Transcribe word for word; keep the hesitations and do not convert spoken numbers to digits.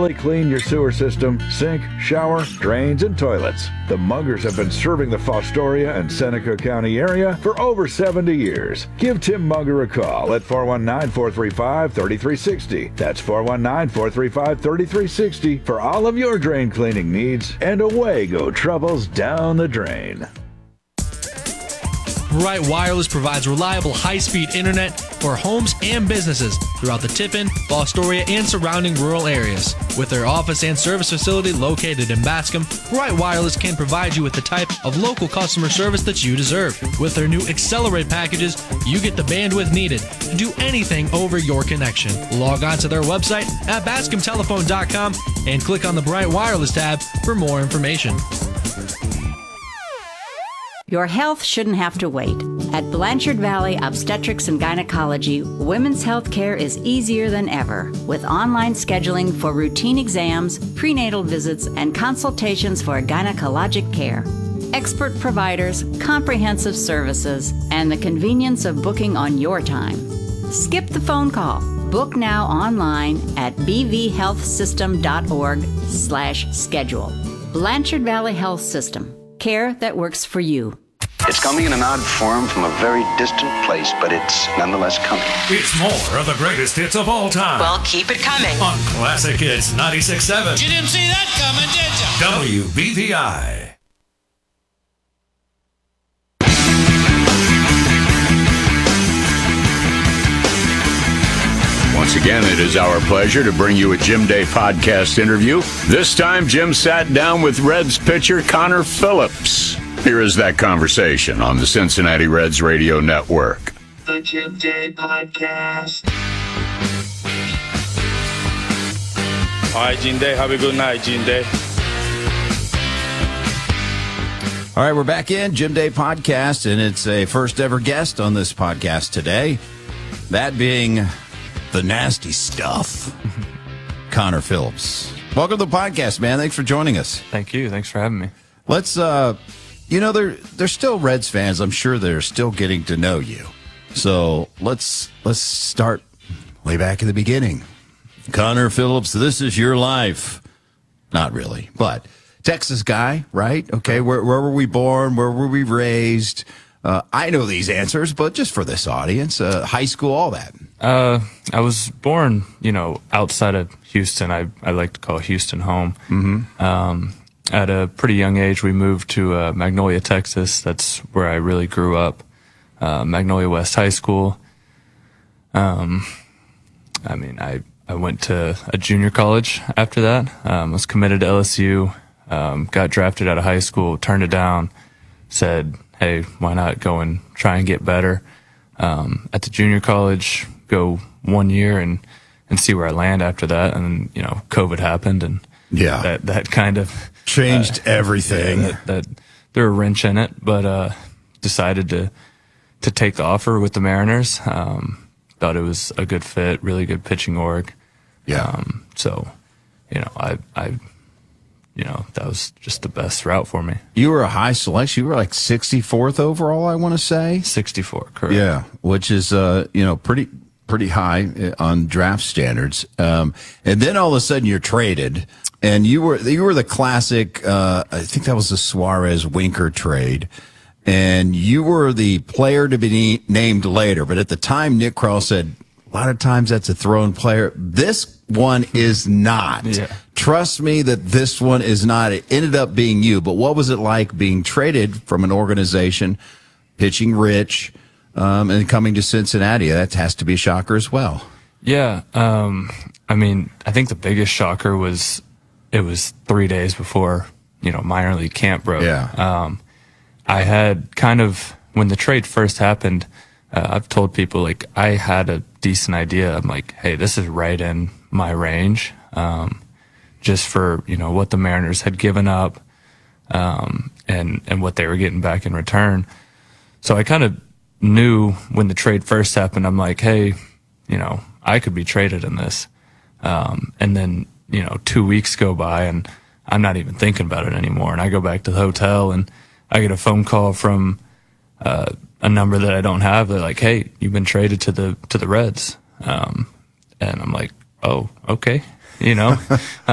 thoroughly clean your sewer system, sink, shower, drains, and toilets. The Muggers have been serving the Fostoria and Seneca County area for over seventy years. Give Tim Mugger a call at four one nine, four three five, three three six zero. That's four one nine, four three five, three three six zero for all of your drain cleaning needs, and away go troubles down the drain. Bright Wireless provides reliable high-speed internet for homes and businesses throughout the Tiffin, Fostoria, and surrounding rural areas. With their office and service facility located in Bascom, Bright Wireless can provide you with the type of local customer service that you deserve. With their new Accelerate packages, you get the bandwidth needed to do anything over your connection. Log on to their website at bascom telephone dot com and click on the Bright Wireless tab for more information. Your health shouldn't have to wait. At Blanchard Valley Obstetrics and Gynecology, women's health care is easier than ever, with online scheduling for routine exams, prenatal visits, and consultations for gynecologic care. Expert providers, comprehensive services, and the convenience of booking on your time. Skip the phone call. Book now online at b v health system dot org slash schedule. Blanchard Valley Health System. Care that works for you. It's coming in an odd form from a very distant place, but it's nonetheless coming. It's more of the greatest hits of all time. Well, keep it coming. On Classic Hits ninety-six point seven. You didn't see that coming, did you? W B V I. Once again, it is our pleasure to bring you a Jim Day podcast interview. This time, Jim sat down with Reds pitcher Connor Phillips. Here is that conversation on the Cincinnati Reds Radio Network. The Jim Day Podcast. All right, Jim Day. Have a good night, Jim Day. All right, we're back in Jim Day Podcast, and it's a first ever guest on this podcast today. That being the nasty stuff, Connor Phillips. Welcome to the podcast, man. Thanks for joining us. Thank you. Thanks for having me. Let's, uh, you know, they're they're still Reds fans. I'm sure they're still getting to know you. So let's let's start way back in the beginning. Connor Phillips, this is your life. Not really, but Texas guy, right? Okay, where where were we born? Where were we raised? Uh, I know these answers, but just for this audience, uh, high school, all that. Uh, I was born, you know, outside of Houston. I I like to call Houston home. Mm-hmm. Um, at a pretty young age, we moved to uh, Magnolia, Texas. That's where I really grew up. Uh, Magnolia West High School. Um, I mean, I, I went to a junior college after that. Um, was committed to L S U. Um, got drafted out of high school. Turned it down. Said, hey, why not go and try and get better? Um, at the junior college, go one year and, and see where I land after that. And, you know, COVID happened and yeah, that, that kind of changed uh, everything. Yeah, that, that threw a wrench in it, but, uh, decided to, to take the offer with the Mariners. Um, thought it was a good fit, really good pitching org. Yeah. Um, so, you know, I, I, you know, that was just the best route for me. You were a high selection. You were like sixty-fourth overall, I want to say. sixty-four, correct. Yeah, which is, uh, you know, pretty pretty high on draft standards. Um, and then all of a sudden you're traded, and you were you were the classic, uh, I think that was the Suarez-Winker trade, and you were the player to be named later. But at the time, Nick Krall said, a lot of times that's a thrown player. This one is not. Yeah. Trust me that this one is not. It ended up being you. But what was it like being traded from an organization, pitching rich, um, and coming to Cincinnati? That has to be a shocker as well. Yeah. Um, I mean, I think the biggest shocker was it was three days before, you know, minor league camp broke. Yeah. Um, I had kind of, when the trade first happened, uh, I've told people, like, I had a decent idea. I'm like, hey, this is right in my range. Um, just for, you know, what the Mariners had given up, um, and, and what they were getting back in return. So I kind of knew when the trade first happened, I'm like, hey, you know, I could be traded in this. Um, and then, you know, two weeks go by and I'm not even thinking about it anymore. And I go back to the hotel and I get a phone call from, uh, a number that I don't have. They're like, hey, you've been traded to the, to the Reds. Um, and I'm like, oh, okay. You know,